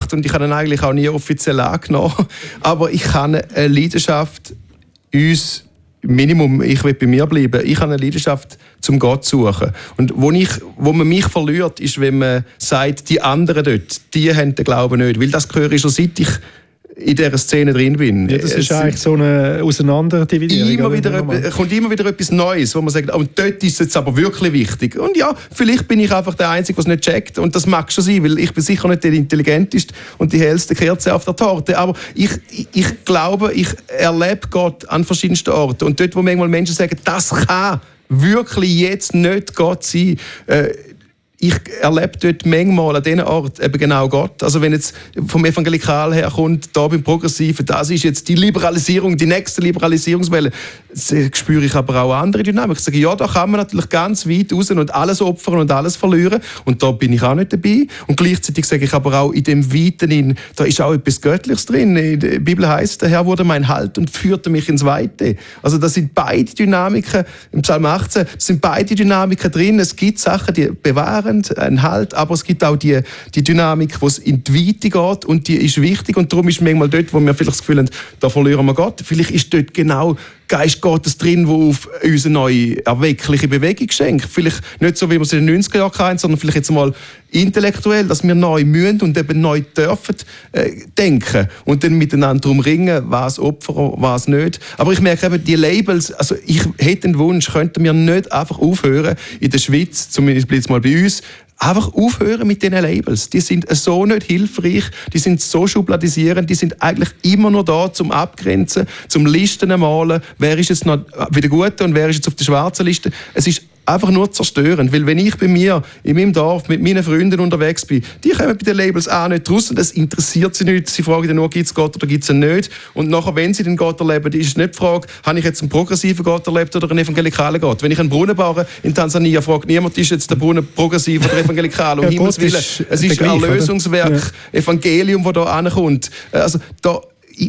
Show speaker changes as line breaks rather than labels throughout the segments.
gesucht und ich habe ihn eigentlich auch nie offiziell angenommen. Aber ich habe eine Leidenschaft, Minimum, ich will bei mir bleiben. Ich habe eine Leidenschaft, zum Gott zu suchen. Und wo man mich verliert, ist, wenn man sagt, die anderen dort, die haben den Glauben nicht. Weil das höre ich schon, seit ich in dieser Szene drin bin.
Ja, das ist eigentlich so eine Auseinanderdividierung.
Kommt immer wieder etwas Neues, wo man sagt, und dort ist es jetzt aber wirklich wichtig. Und ja, vielleicht bin ich einfach der Einzige, der es nicht checkt. Und das mag schon sein, weil ich bin sicher nicht der Intelligenteste und die hellste Kerze auf der Torte. Aber ich glaube, ich erlebe Gott an verschiedensten Orten. Und dort, wo manchmal Menschen sagen, das kann wirklich jetzt nicht Gott sein, ich erlebe dort manchmal an diesen Ort eben genau Gott. Also wenn jetzt vom Evangelikal herkommt, da beim Progressiven, das ist jetzt die Liberalisierung, die nächste Liberalisierungswelle, das spüre ich aber auch andere Dynamik. Ich sage, ja, da kann man natürlich ganz weit raus und alles opfern und alles verlieren. Und da bin ich auch nicht dabei. Und gleichzeitig sage ich aber auch, in dem Weiten, da ist auch etwas Göttliches drin. In der Bibel heisst, der Herr wurde mein Halt und führte mich ins Weite. Also das sind beide Dynamiken, im Psalm 18, sind beide Dynamiken drin. Es gibt Sachen, die bewahren, ein Halt, aber es gibt auch die Dynamik, wo es in die Weite geht und die ist wichtig und darum ist manchmal dort, wo wir vielleicht das Gefühl haben, da verlieren wir Gott. Vielleicht ist dort genau Geist Gottes drin, der auf uns eine neue, erweckliche Bewegung schenkt. Vielleicht nicht so, wie wir es in den 90er Jahren hatten, sondern vielleicht jetzt mal intellektuell, dass wir neu müssen und eben neu dürfen denken und dann miteinander darum ringen, was Opfer, was nicht. Aber ich merke eben, die Labels, also ich hätte den Wunsch, könnten wir nicht einfach aufhören, in der Schweiz, zumindest jetzt mal bei uns, einfach aufhören mit diesen Labels. Die sind so nicht hilfreich, die sind so schubladisierend, die sind eigentlich immer nur da zum Abgrenzen, zum Listen malen, wer ist jetzt noch bei der Guten und wer ist jetzt auf der schwarzen Liste. Es ist einfach nur zerstörend, weil wenn ich bei mir in meinem Dorf mit meinen Freunden unterwegs bin, die kommen bei den Labels auch nicht raus, das interessiert sie nicht, sie fragen dann nur, gibt es Gott oder gibt es ihn nicht und nachher, wenn sie den Gott erleben, ist es nicht die Frage, habe ich jetzt einen progressiven Gott erlebt oder einen evangelikalen Gott. Wenn ich einen Brunnen baue in Tansania, fragt niemand, ist jetzt der Brunnen progressiv oder evangelikal, um Himmels Willen. Es ist ein Erlösungswerk, Evangelium, das da ankommt. Also da,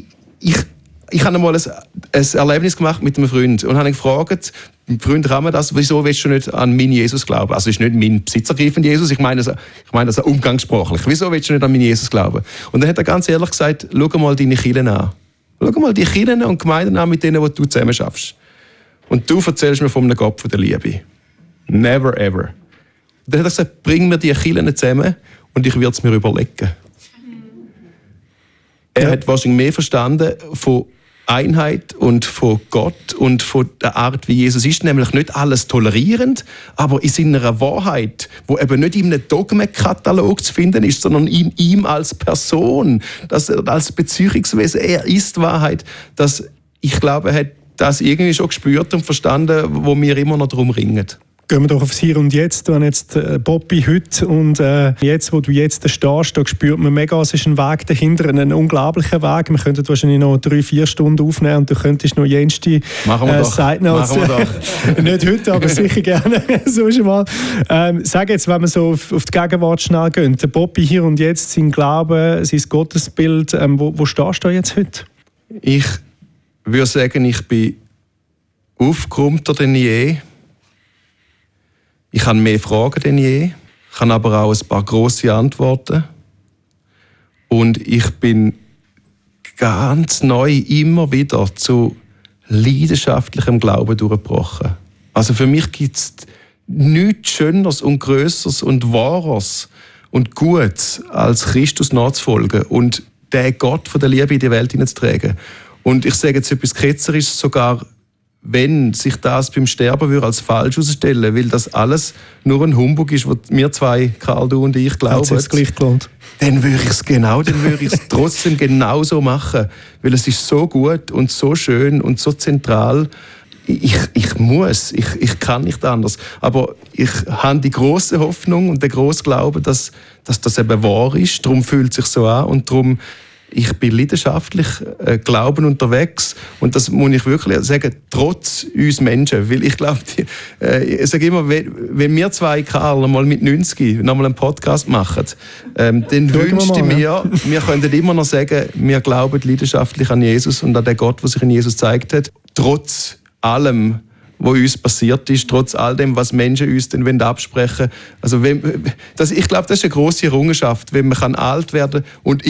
ich habe einmal ein Erlebnis gemacht mit einem Freund und habe ihn gefragt, Freund, kann man das, wieso willst du nicht an meinen Jesus glauben? Also ist nicht mein besitzergreifender Jesus, ich meine das umgangssprachlich. Wieso willst du nicht an meinen Jesus glauben? Und dann hat er ganz ehrlich gesagt, schau mal deine Kirchen an. Schau mal die Kirchen und Gemeinden an, mit denen du zusammen schaffst. Und du erzählst mir von einem Gott der Liebe. Never ever. Und dann hat er gesagt, bring mir die Kirchen zusammen und ich würde es mir überlegen. Er hat wahrscheinlich mehr verstanden von Einheit und von Gott und von der Art, wie Jesus ist, nämlich nicht alles tolerierend, aber in seiner Wahrheit, wo eben nicht in einem Dogmenkatalog zu finden ist, sondern in ihm als Person, dass er als Beziehungswesen, er ist Wahrheit, dass ich glaube, er hat das irgendwie schon gespürt und verstanden, wo wir immer noch darum ringen.
Gehen wir doch aufs Hier und Jetzt. Du hast jetzt Bobby heute und jetzt, wo du jetzt stehst, da spürt man mega, es ist ein Weg dahinter, ein unglaublicher Weg. Wir könnten wahrscheinlich noch 3-4 Stunden aufnehmen und du könntest noch jenste Side Notes. Nicht heute, aber sicher gerne. So schon mal. Sag jetzt, wenn wir so auf die Gegenwart schnell gehen, der Bobby Hier und Jetzt, sein Glaube, sein Gottesbild, wo stehst du jetzt heute?
Ich würde sagen, ich bin aufgeräumter denn je. Ich habe mehr Fragen denn je, ich habe aber auch ein paar grosse Antworten. Und ich bin ganz neu immer wieder zu leidenschaftlichem Glauben durchgebrochen. Also für mich gibt es nichts Schöneres und Grösseres und Wahres und Gutes, als Christus nachzufolgen und den Gott von der Liebe in die Welt hineinzutragen. Und ich sage jetzt etwas Ketzerisches, sogar wenn sich das beim Sterben würde als falsch herausstellen, weil das alles nur ein Humbug ist, was wir zwei, Karl, du und ich, glauben, dann würde ich es trotzdem genauso machen, weil es ist so gut und so schön und so zentral. Ich kann nicht anders. Aber ich habe die große Hoffnung und den grossen Glauben, dass das eben wahr ist. Darum fühlt es sich so an und darum ich bin leidenschaftlich Glauben unterwegs und das muss ich wirklich sagen, trotz uns Menschen, weil ich glaube, ich sage immer, wenn wir zwei, Karl, mal mit 90 nochmal einen Podcast machen, dann wünschte ich mir, wir könnten immer noch sagen, wir glauben leidenschaftlich an Jesus und an den Gott, der sich in Jesus gezeigt hat, trotz allem, was uns passiert ist, trotz all dem, was Menschen uns dann absprechen wollen. Also ich glaube, das ist eine grosse Errungenschaft, wenn man alt werden kann und